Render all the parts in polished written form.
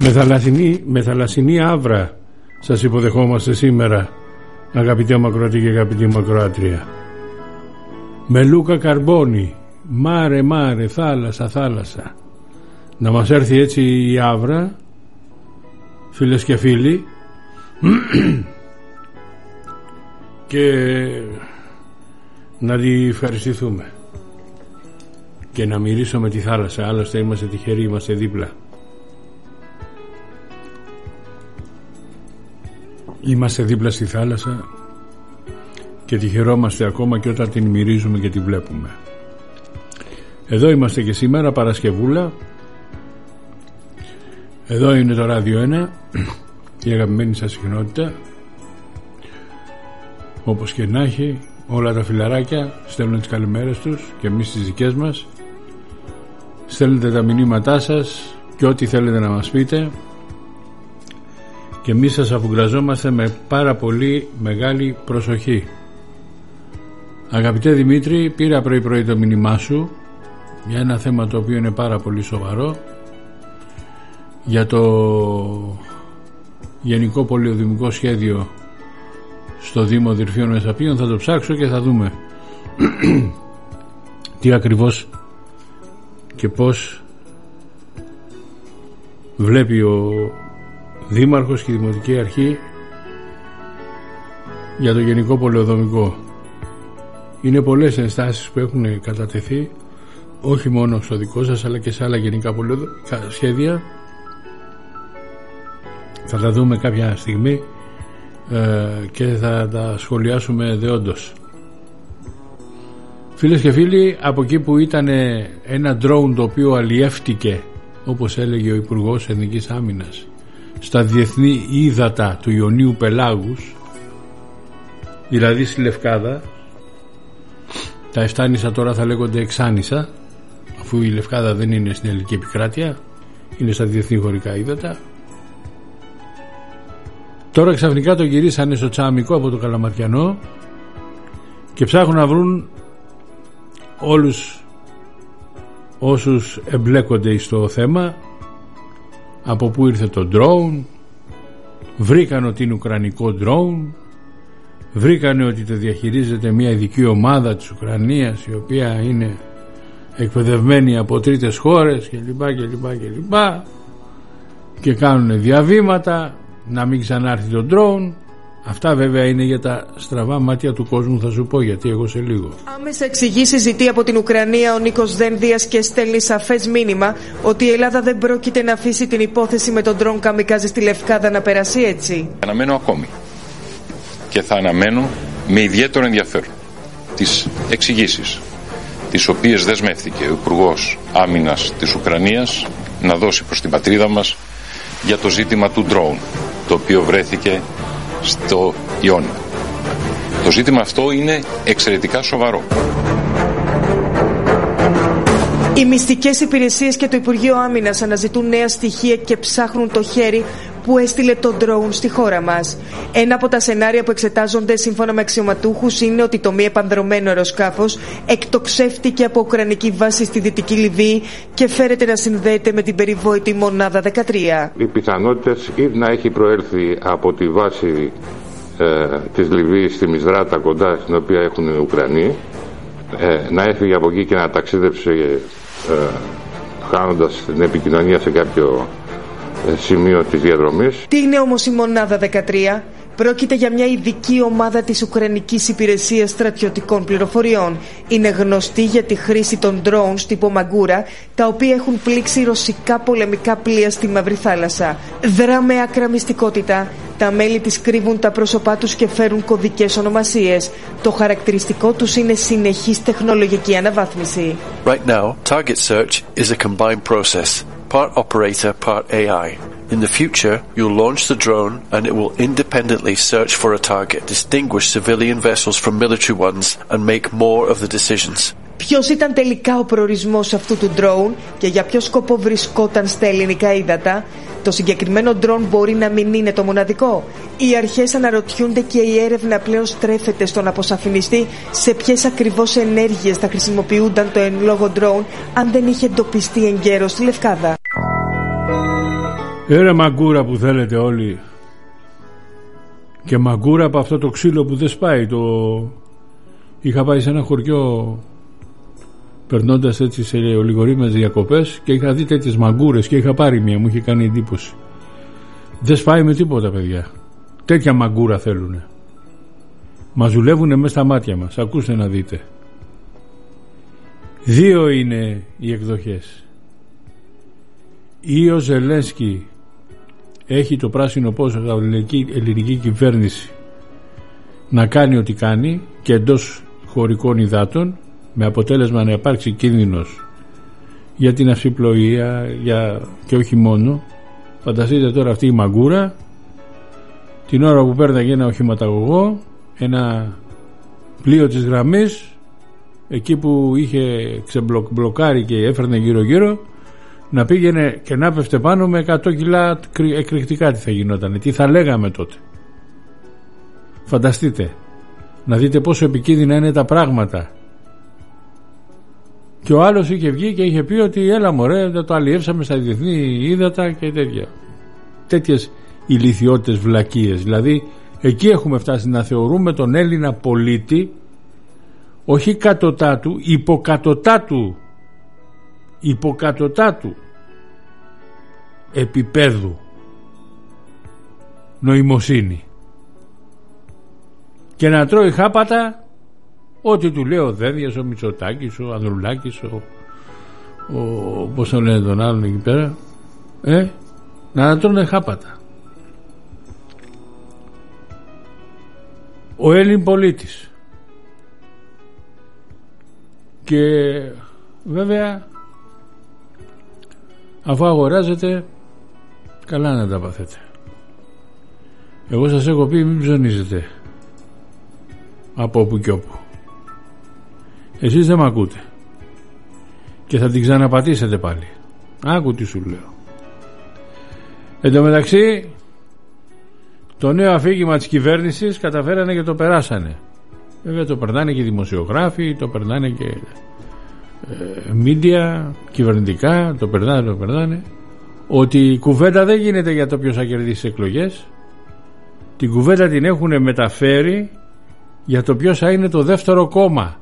Με θαλασσινή άβρα σας υποδεχόμαστε σήμερα, αγαπητέ Μακροατή και αγαπητή Μακροάτρια. Με λούκα καρμπόνι, μάρε μάρε, θάλασσα θάλασσα. Να μας έρθει έτσι η άβρα, φίλες και φίλοι, και να τη ευχαριστηθούμε και να μυρίσουμε τη θάλασσα. Άλλωστε είμαστε τυχεροί, είμαστε δίπλα. Είμαστε δίπλα στη θάλασσα και τη χαιρόμαστε ακόμα και όταν την μυρίζουμε και τη βλέπουμε. Εδώ είμαστε και σήμερα, Παρασκευούλα. Εδώ είναι το Ράδιο 1, η αγαπημένη σας συχνότητα. Όπως και να έχει, όλα τα φιλαράκια στέλνουν τις καλημέρες τους και εμείς τις δικές μας. Στέλνετε τα μηνύματά σας και ό,τι θέλετε να μας πείτε, και εμείς σας αφουγκραζόμαστε με πάρα πολύ μεγάλη προσοχή. Αγαπητέ Δημήτρη, πήρα πρωί το μήνυμά σου για ένα θέμα το οποίο είναι πάρα πολύ σοβαρό, για το Γενικό Πολεοδημικό Σχέδιο στο Δήμο Δυρφίων Μεσαπίων. Θα το ψάξω και θα δούμε τι ακριβώς και πώς βλέπει ο Δήμαρχος και η Δημοτική Αρχή για το Γενικό Πολεοδομικό. Είναι πολλές ενστάσεις που έχουν κατατεθεί, όχι μόνο στο δικό σας αλλά και σε άλλα γενικά πολεοδομικά σχέδια. Θα τα δούμε κάποια στιγμή και θα τα σχολιάσουμε δεόντως. Φίλες και φίλοι, από εκεί που ήταν ένα drone το οποίο αλλιεύτηκε, όπως έλεγε ο Υπουργός Εθνικής Άμυνας, στα διεθνή ύδατα του Ιωνίου Πελάγους, δηλαδή στη Λευκάδα, τα Εφτάνησα τώρα θα λέγονται Εξάνησα, αφού η Λευκάδα δεν είναι στην ελληνική επικράτεια, είναι στα διεθνή χωρικά ύδατα. Τώρα ξαφνικά το γυρίσανε στο Τσάμικο από το Καλαμαρτιανό και ψάχνουν να βρουν όλους όσους εμπλέκονται στο θέμα, από πού ήρθε το drone. Βρήκαν ότι είναι ουκρανικό drone, βρήκανε ότι το διαχειρίζεται μια ειδική ομάδα της Ουκρανίας, η οποία είναι εκπαιδευμένη από τρίτες χώρες κλπ. Και κάνουν διαβήματα να μην ξανάρθει το drone. Αυτά βέβαια είναι για τα στραβά μάτια του κόσμου, θα σου πω γιατί εγώ σε λίγο. Άμεσα εξηγήσεις ζητεί από την Ουκρανία ο Νίκος Δένδιας και στέλνει σαφές μήνυμα ότι η Ελλάδα δεν πρόκειται να αφήσει την υπόθεση με τον drone καμικάζι στη Λευκάδα να περάσει έτσι. Αναμένω ακόμη και θα αναμένω με ιδιαίτερο ενδιαφέρον τις εξηγήσεις τις οποίες δεσμεύτηκε ο Υπουργός Άμυνας της Ουκρανίας να δώσει προς την πατρίδα μας για το ζήτημα του drone, το οποίο βρέθηκε στο Ιόνιο. Το ζήτημα αυτό είναι εξαιρετικά σοβαρό. Οι μυστικές υπηρεσίες και το Υπουργείο Άμυνας αναζητούν νέα στοιχεία και ψάχνουν το χέρι που έστειλε το drone στη χώρα μας. Ένα από τα σενάρια που εξετάζονται σύμφωνα με αξιωματούχους είναι ότι το μη επανδρωμένο αεροσκάφος εκτοξεύτηκε από ουκρανική βάση στη Δυτική Λιβύη και φέρεται να συνδέεται με την περιβόητη μονάδα 13. Οι πιθανότητες ή να έχει προέλθει από τη βάση της Λιβύης στη Μισδράτα, κοντά στην οποία έχουν οι Ουκρανοί, να έφυγε από εκεί και να ταξίδεψε χάνοντας την επικοινωνία σε κάποιο σημείο της διαδρομής. Τι είναι όμως η μονάδα 13? Πρόκειται για μια ειδική ομάδα της Ουκρανικής Υπηρεσίας Στρατιωτικών Πληροφοριών. Είναι γνωστή για τη χρήση των drones τύπου Μαγκούρα, τα οποία έχουν πλήξει ρωσικά πολεμικά πλοία στη Μαύρη Θάλασσα. Δρά με άκρα μυστικότητα. Τα μέλη της κρύβουν τα πρόσωπά τους και φέρουν κωδικές ονομασίες. Το χαρακτηριστικό τους είναι συνεχής τεχνολογική αναβάθμιση. Right now, target search is a combined process. Part operator, part AI. In the future, you'll launch the drone and it will independently search for a target, distinguish civilian vessels from military ones and make more of the decisions. Ποιος ήταν τελικά ο προορισμός αυτού του drone και για ποιο σκοπό βρισκόταν στα ελληνικά ύδατα? Το συγκεκριμένο drone μπορεί να μην είναι το μοναδικό. Οι αρχές αναρωτιούνται και η έρευνα πλέον στρέφεται στον αποσαφινιστή σε ποιες ακριβώς ενέργειες θα χρησιμοποιούνταν το εν λόγω drone αν δεν είχε εντοπιστεί εγκαίρως στη Λευκάδα. Μαγκούρα που θέλετε όλοι, και μαγκούρα από αυτό το ξύλο που δεν σπάει. Είχα πάει σε ένα χωριό περνώντας έτσι σε ολιγορείμες διακοπές και είχα δει τέτοιες μαγκούρες και είχα πάρει μία, μου είχε κάνει εντύπωση. Δεν σπάει με τίποτα, παιδιά. Τέτοια μαγκούρα θέλουνε. Μας δουλεύουνε μέσα στα μάτια μας. Ακούστε να δείτε. 2 είναι οι εκδοχές. Ή ο Ζελένσκι έχει το πράσινο πόσο η ελληνική κυβέρνηση να κάνει ό,τι κάνει και εντός χωρικών υδάτων, με αποτέλεσμα να υπάρξει κίνδυνος για την αυσιπλοεία και όχι μόνο. Φανταστείτε τώρα αυτή η μαγκούρα την ώρα που παίρναγε ένα οχηματαγωγό, ένα πλοίο της γραμμής, εκεί που είχε ξεμπλοκάρει και έφερνε γύρω γύρω, να πήγαινε και να πέφτε πάνω με 100 κιλά εκρηκτικά. Τι θα γινότανε, τι θα λέγαμε τότε. Φανταστείτε, να δείτε πόσο επικίνδυνα είναι τα πράγματα. Και ο άλλος είχε βγει και είχε πει ότι έλα μωρέ, δεν το αλλιεύσαμε στα διεθνή ύδατα και τέτοια. Τέτοιες ηλιθιότητες βλακίες. Δηλαδή εκεί έχουμε φτάσει να θεωρούμε τον Έλληνα πολίτη όχι κατωτάτου, υποκατωτάτου επίπεδου νοημοσύνη, και να τρώει χάπατα ό,τι του λέει ο Δένδιας, ο Μητσοτάκης, ο Ανδρουλάκης, πώς το λένε τον άλλον εκεί πέρα, να τρώνε χάπατα. Ο Έλλην πολίτης. Και βέβαια αφού αγοράζετε, καλά να τα παθετε. Εγώ σας έχω πει μην ψωνίζετε από όπου και όπου. Εσείς δεν μ' ακούτε και θα την ξαναπατήσετε πάλι. Άκου τι σου λέω. Εν τω μεταξύ, το νέο αφήγημα της κυβέρνησης καταφέρανε και το περάσανε. Βέβαια το περνάνε και δημοσιογράφοι, το περνάνε και media κυβερνητικά, το περνάνε, ότι η κουβέντα δεν γίνεται για το ποιος θα κερδίσει τις εκλογές. Την κουβέντα την έχουν μεταφέρει για το ποιος θα είναι το δεύτερο κόμμα,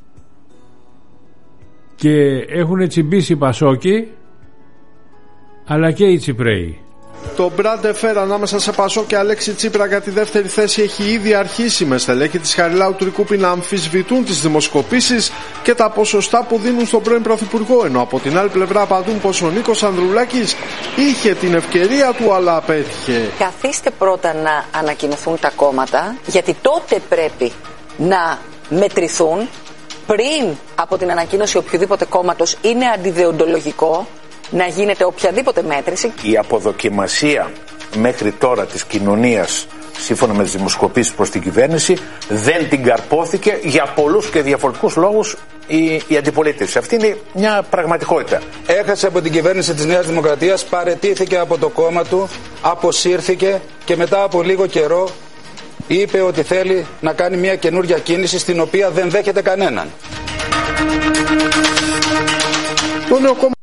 και έχουν τσιμπήσει οι Πασόκοι αλλά και οι Τσιπρέοι. Το μπράντε φέρ ανάμεσα σε Πασόκ και Αλέξη Τσίπρα για τη δεύτερη θέση έχει ήδη αρχίσει, με στελέχη της Χαριλάου Τρικούπη να αμφισβητούν τις δημοσκοπήσεις και τα ποσοστά που δίνουν στον πρώην Πρωθυπουργό, ενώ από την άλλη πλευρά απαντούν πως ο Νίκος Ανδρουλάκης είχε την ευκαιρία του αλλά απέτυχε. Καθίστε πρώτα να ανακοινωθούν τα κόμματα, γιατί τότε πρέπει να μετρηθούν. Πριν από την ανακοίνωση οποιοδήποτε κόμματος είναι αντιδεοντολογικό να γίνεται οποιαδήποτε μέτρηση. Η αποδοκιμασία μέχρι τώρα της κοινωνίας, σύμφωνα με τις δημοσκοπήσεις προς την κυβέρνηση, δεν την καρπόθηκε για πολλούς και διαφορετικούς λόγους η αντιπολίτευση. Αυτή είναι μια πραγματικότητα. Έχασε από την κυβέρνηση της Νέας Δημοκρατίας, παραιτήθηκε από το κόμμα του, αποσύρθηκε και μετά από λίγο καιρό είπε ότι θέλει να κάνει μια καινούργια κίνηση στην οποία δεν δέχεται κανέναν. Το νέο κόμμα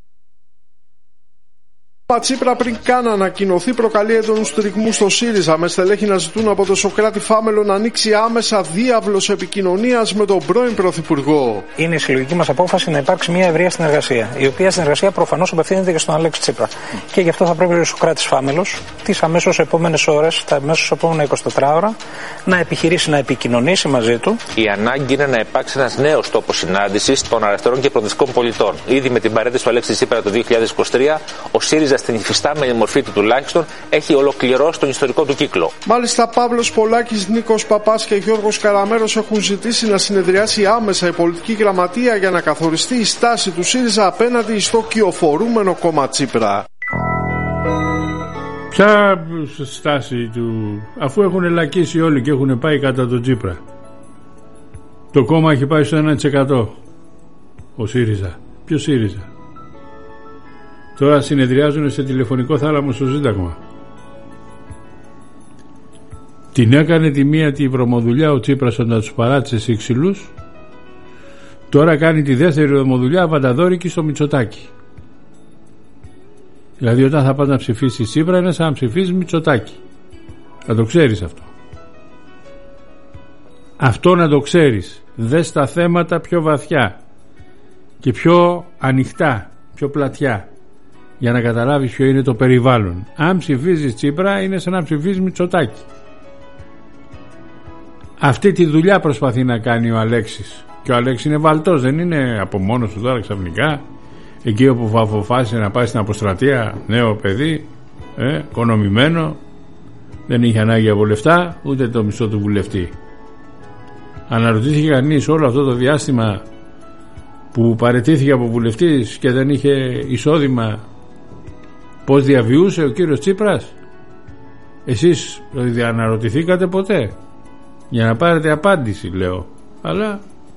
Τσίπρα, πριν καν ανακοινωθεί, προκαλεί έντονους τριγμούς στο ΣΥΡΙΖΑ, με στελέχη να ζητούν από τον Σωκράτη Φάμελο να ανοίξει άμεσα διάβλος επικοινωνίας με τον πρώην Πρωθυπουργό. Είναι η συλλογική μας απόφαση να υπάρξει μια ευρεία συνεργασία, η οποία συνεργασία προφανώς απευθύνεται και στον Αλέξη Τσίπρα. Και γι' αυτό θα πρέπει ο Σωκράτης Φάμελος τις αμέσως επόμενες ώρες, τα αμέσως επόμενα 24 ώρα, να επιχειρήσει να επικοινωνήσει μαζί του. Η ανάγκη είναι να υπάρξει ένας νέος τόπος συνάντησης των αριστερών και προοδευτικών πολιτών. Ήδη με την παρέτηση του Αλέξη Τσίπρα το 2023, ο ΣΥΡΙΖΑ στην υφιστάμενη μορφή του τουλάχιστον έχει ολοκληρώσει τον ιστορικό του κύκλο. Μάλιστα, Παύλος Πολάκης, Νίκος Παπάς και Γιώργος Καραμέρος έχουν ζητήσει να συνεδριάσει άμεσα η πολιτική γραμματεία για να καθοριστεί η στάση του ΣΥΡΙΖΑ απέναντι στο κυοφορούμενο κόμμα Τσίπρα. Ποια στάση του, αφού έχουν λακίσει όλοι και έχουν πάει κατά τον Τσίπρα? Το κόμμα έχει πάει στο 1%. Ο ΣΥΡΙΖΑ. Ποιο ΣΥΡΙΖΑ? Τώρα συνεδριάζουν σε τηλεφωνικό θάλαμο στο Σύνταγμα. Την έκανε τη μία τη βρωμοδουλειά ο Τσίπρας όταν τους παράτησε σύξυλους. Τώρα κάνει τη δεύτερη βρωμοδουλειά βανταδόρικη στο Μητσοτάκη. Δηλαδή όταν θα πας να ψηφίσεις Τσίπρα είναι σαν να ψηφίσεις Μητσοτάκη. Να το ξέρεις αυτό. Αυτό να το ξέρεις. Δες τα θέματα πιο βαθιά και πιο ανοιχτά, πιο πλατιά, για να καταλάβεις ποιο είναι το περιβάλλον. Αν ψηφίζεις Τσίπρα είναι σαν να ψηφίζεις Μητσοτάκη. Αυτή τη δουλειά προσπαθεί να κάνει ο Αλέξης. Και ο Αλέξης είναι βαλτός, δεν είναι από μόνος του τώρα ξαφνικά. Εκεί όπου αποφάσισε να πάει στην αποστρατεία, νέο παιδί, οικονομημένο, δεν είχε ανάγκη από λεφτά, ούτε το μισθό του βουλευτή. Αναρωτήθηκε κανείς όλο αυτό το διάστημα που παραιτήθηκε από βουλευτής και δεν είχε εισόδημα, πώς διαβιούσε ο κύριος Τσίπρας? Εσείς αναρωτηθήκατε ποτέ? Για να πάρετε απάντηση, λέω. Αλλά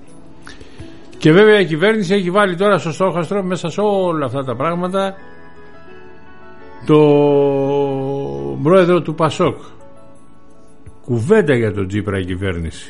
και βέβαια η κυβέρνηση έχει βάλει τώρα στο στόχαστρο μέσα σε όλα αυτά τα πράγματα το πρόεδρο του Πασόκ. Κουβέντα για τον Τσίπρα η κυβέρνηση.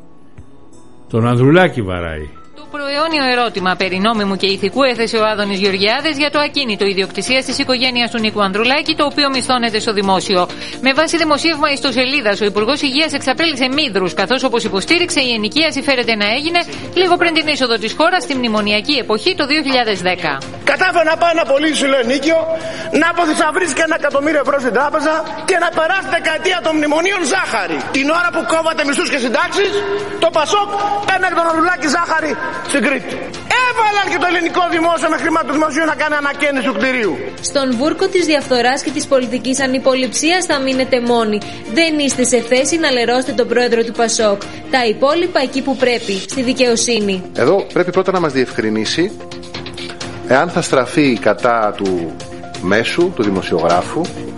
Τον Ανδρουλάκη βαράει. Το προαιώνιο ερώτημα περί νόμιμου και ηθικού έθεσε ο Άδωνης Γεωργιάδης για το ακίνητο ιδιοκτησίας της οικογένειας του Νίκου Ανδρουλάκη, το οποίο μισθώνεται στο δημόσιο. Με βάση δημοσίευμα ιστοσελίδας, ο Υπουργός Υγείας εξαπέλυσε μύδρους, καθώς όπως υποστήριξε η ενοικίαση φέρεται να έγινε λίγο πριν την είσοδο της χώρας στη μνημονιακή εποχή το 2010. Κατάφερε να πάει να πωλήσει ενίκιο, να αποθυσαυρίσει και 1 εκατομμύριο ευρώ στην τράπεζα και να περάσει δεκαετία των μνημονίων ζάχαρη. Την ώρα που κόβατε μισθούς και συντάξεις, το Πασόκ παίρνει τον Ανδρουλάκη ζάχαρη στην Κρήτη. Έβαλαν και το ελληνικό δημόσιο με χρήμα του δημοσίου να κάνει ανακαίνιση του κτηρίου. Στον βούρκο της διαφθοράς και της πολιτικής ανυποληψίας θα μείνετε μόνοι. Δεν είστε σε θέση να λερώσετε τον πρόεδρο του Πασόκ. Τα υπόλοιπα εκεί που πρέπει, στη δικαιοσύνη. Εδώ πρέπει πρώτα να μας διευκρινίσει εάν θα στραφεί κατά του μέσου, του δημοσιογράφου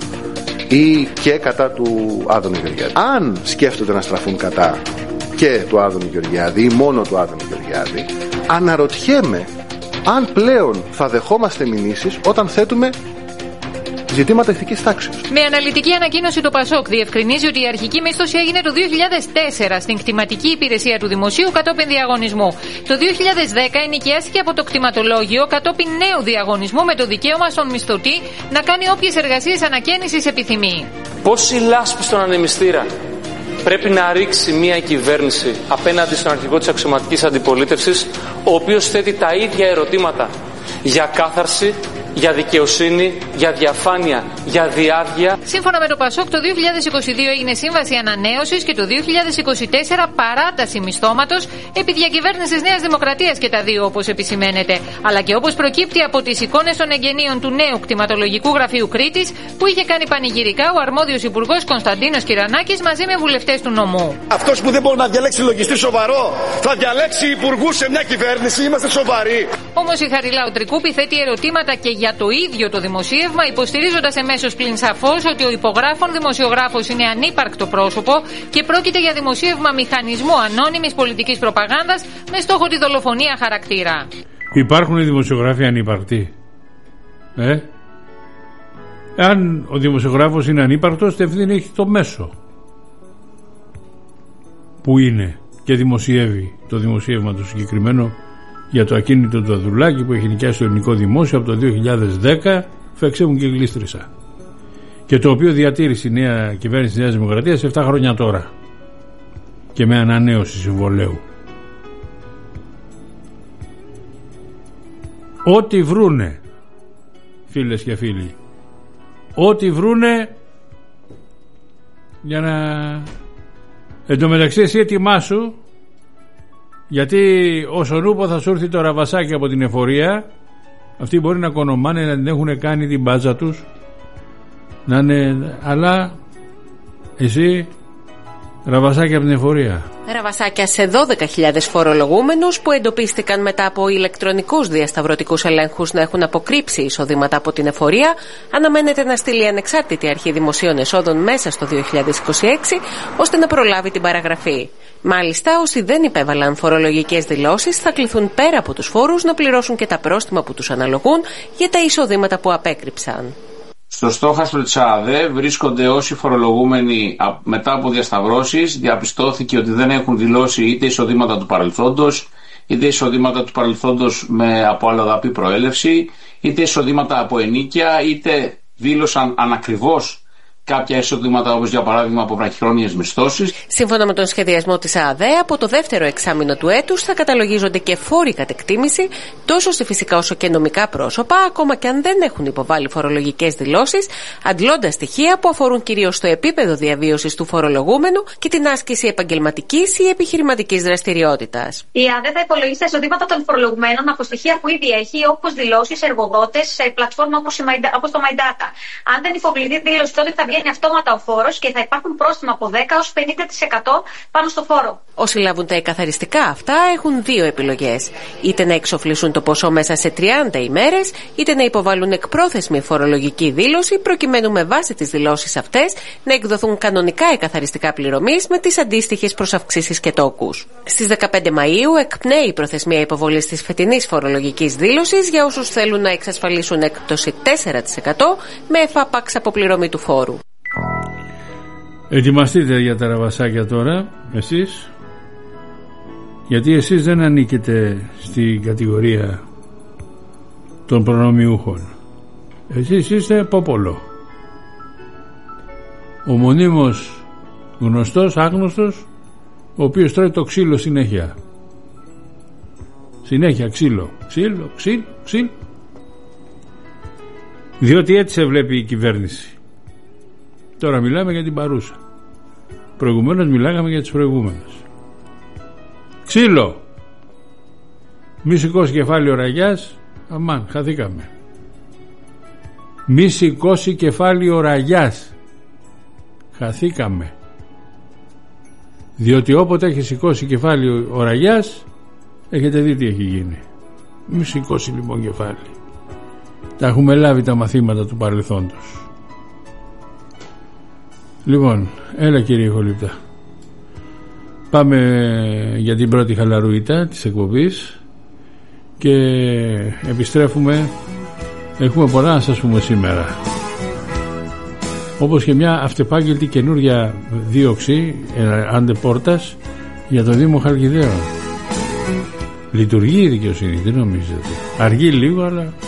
ή και κατά του Άδωνη Γεωργιάδη. Αν σκέφτονται να στραφούν κατά και του Άδωνη Γεωργιάδη ή μόνο του Άδωνη Γεωργιάδη, αναρωτιέμαι αν πλέον θα δεχόμαστε μηνύσεις όταν θέτουμε ζητήματα ηθικής τάξης. Με αναλυτική ανακοίνωση το Πασόκ διευκρινίζει ότι η αρχική μίσθωση έγινε το 2004 στην κτηματική υπηρεσία του Δημοσίου κατόπιν διαγωνισμού. Το 2010 ενοικιάστηκε από το κτηματολόγιο κατόπιν νέου διαγωνισμού με το δικαίωμα στον μισθωτή να κάνει όποιες εργασίες ανακαίνησης επιθυμεί. Πόση λάσπη στον ανεμιστήρα πρέπει να ρίξει μια κυβέρνηση απέναντι στον αρχηγό της αξιωματικής αντιπολίτευσης, ο οποίος θέτει τα ίδια ερωτήματα για κάθαρση, για δικαιοσύνη, για διαφάνεια, για διάβγεια. Σύμφωνα με το Πασόκ, το 2022 έγινε σύμβαση ανανέωσης και το 2024 παράταση μισθώματος επί διακυβέρνησης Νέας Δημοκρατίας και τα δύο, όπως επισημαίνεται. Αλλά και όπως προκύπτει από τις εικόνες των εγγενείων του νέου κτηματολογικού γραφείου Κρήτης, που είχε κάνει πανηγυρικά ο αρμόδιος υπουργός Κωνσταντίνος Κυρανάκης μαζί με βουλευτές του νομού. Αυτός που δεν μπορεί να διαλέξει λογιστή σοβαρό, θα διαλέξει υπουργούς σε μια κυβέρνηση? Είμαστε σοβαροί. Όμως η Χαριλάου Τρικούπη θέτει ερωτήματα και για το ίδιο το δημοσίευμα, υποστηρίζοντας εμέσως πλην σαφώς ότι ο υπογράφων δημοσιογράφος είναι ανύπαρκτο πρόσωπο και πρόκειται για δημοσίευμα μηχανισμού ανώνυμης πολιτικής προπαγάνδας με στόχο τη δολοφονία χαρακτήρα. Υπάρχουν οι δημοσιογράφοι ανύπαρκτοι? Αν ο δημοσιογράφος είναι ανύπαρκτος, ευθύνη έχει το μέσο που είναι και δημοσιεύει το δημοσίευμα του συγκεκριμένο για το ακίνητο του Ανδρουλάκη που έχει νοικιάσει το ελληνικό δημόσιο από το 2010, φεξέ μου και γλίστρισα, και το οποίο διατήρησε η νέα κυβέρνηση της Νέας Δημοκρατίας 7 χρόνια τώρα και με ανανέωση συμβολέου. Ό,τι βρούνε, φίλες και φίλοι, ό,τι βρούνε για να... Εν τω μεταξύ εσύ ετοιμάσου, γιατί όσον ούπο θα σου έρθει το ραβασάκι από την εφορία, αυτοί μπορεί να κονομάνε, να την έχουν κάνει την μπάζα τους, να είναι, αλλά εσύ ραβασάκι από την εφορία. Ραβασάκια σε 12.000 φορολογούμενους που εντοπίστηκαν μετά από ηλεκτρονικούς διασταυρωτικούς ελέγχους να έχουν αποκρύψει εισοδήματα από την εφορία, αναμένεται να στείλει ανεξάρτητη αρχή δημοσίων εσόδων μέσα στο 2026, ώστε να προλάβει την παραγραφή. Μάλιστα, όσοι δεν υπέβαλαν φορολογικές δηλώσεις θα κληθούν πέρα από τους φόρους να πληρώσουν και τα πρόστιμα που τους αναλογούν για τα εισοδήματα που απέκρυψαν. Στο στόχαστρο της ΑΔΕ βρίσκονται όσοι φορολογούμενοι μετά από διασταυρώσεις διαπιστώθηκε ότι δεν έχουν δηλώσει είτε εισοδήματα του παρελθόντος, είτε εισοδήματα του παρελθόντος από αλλοδαπή προέλευση, είτε εισοδήματα από ενοίκια, είτε δήλωσαν ανακριβώς κάποια εισοδήματα, όπως για παράδειγμα από βραχυχρόνιες μισθώσεις. Σύμφωνα με τον σχεδιασμό της ΑΔΕ, από το δεύτερο εξάμηνο του έτους θα καταλογίζονται και φόροι κατ' εκτίμηση τόσο σε φυσικά όσο και νομικά πρόσωπα, ακόμα και αν δεν έχουν υποβάλει φορολογικές δηλώσεις, αντλώντας στοιχεία που αφορούν κυρίως το επίπεδο διαβίωσης του φορολογούμενου και την άσκηση επαγγελματικής ή επιχειρηματικής δραστηριότητας. Η ΑΔΕ θα υπολογίσει τα εισοδήματα των φορολογουμένων από στοιχεία που ήδη έχει, όπως δηλώσεις εργοδότες σε πλατφόρμα όπως το My Data. Αν δεν υποβληθεί δήλωση, τότε θα βγαίνει αυτόματα ο φόρος και θα υπάρχουν πρόστιμα από 10 έως 50% πάνω στο φόρο. Όσοι λάβουν τα εκαθαριστικά αυτά έχουν δύο επιλογές. Είτε να εξοφλήσουν το ποσό μέσα σε 30 ημέρες, είτε να υποβάλουν εκπρόθεσμη φορολογική δήλωση, προκειμένου με βάση τις δηλώσεις αυτές να εκδοθούν κανονικά εκαθαριστικά πληρωμής με τις αντίστοιχες προσαυξήσεις και τόκους. Στις 15 Μαΐου εκπνέει η προθεσμία υποβολής της φετινής φορολογικής δήλωσης για όσους θέλουν να εξασφαλίσουν έκπτωση 4% με εφάπαξ αποπληρωμή του φόρου. Ετοιμαστείτε για τα ραβασάκια τώρα εσείς, γιατί εσείς δεν ανήκετε στην κατηγορία των προνομιούχων. Εσείς είστε πόπολο, ο μονίμως γνωστός, άγνωστος, ο οποίος τρώει το ξύλο συνέχεια. Συνέχεια ξύλο, ξύλο. Διότι έτσι σε βλέπει η κυβέρνηση. Τώρα μιλάμε για την παρούσα. Προηγουμένως μιλάγαμε για τις προηγούμενες. Ξύλο. Μη σηκώσει κεφάλι ο Ραγιάς. Αμάν, χαθήκαμε. Μη σηκώσει κεφάλι ο Ραγιάς. Χαθήκαμε. Διότι όποτε έχει σηκώσει κεφάλι ο Ραγιάς, έχετε δει τι έχει γίνει. Μη σηκώσει λοιπόν κεφάλι. Τα έχουμε λάβει τα μαθήματα του παρελθόντος. Λοιπόν, έλα κύριε Χολύπτα. Πάμε για την πρώτη χαλαρούιτα της εκπομπής και επιστρέφουμε. Έχουμε πολλά να σας πούμε σήμερα. Όπως και μια αυτεπάγγελτη καινούρια δίωξη αντεπόρτας για το Δήμο Χαλκιδαίων. Λειτουργεί η δικαιοσύνη, δεν νομίζετε. Αργεί λίγο, αλλά